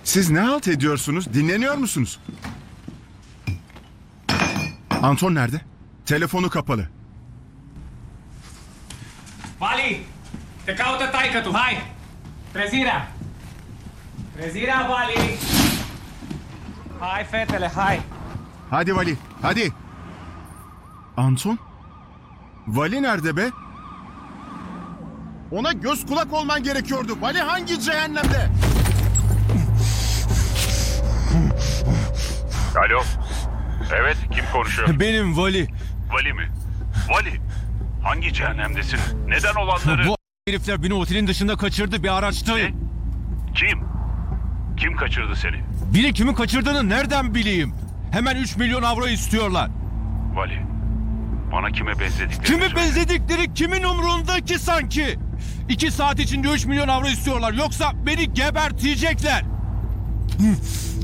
Siz ne halt ediyorsunuz? Dinleniyor musunuz? Anton nerede? Telefonu kapalı. Vali! Te caută taică-tu, hai! Trezirea! Trezirea, Vali! Hai, fetele, hai! Hadi Vali, hadi. Anton? Vali nerede be? Ona göz kulak olman gerekiyordu. Vali hangi cehennemde? Alo. Evet, kim konuşuyor? Benim Vali. Vali mi? Vali. Hangi cehennemdesin? Neden olanları... Bu herifler beni otelin dışında kaçırdı, bir araçtayım. Kim? Kim kaçırdı seni? Biri kimin kaçırdığını nereden bileyim? Hemen 3 milyon avro istiyorlar. Vali. Bana kime benzediklerini Kimi söyle. benzedikleri kimin umrunda ki sanki? 2 saat içinde 3 milyon avro istiyorlar. Yoksa beni gebertecekler.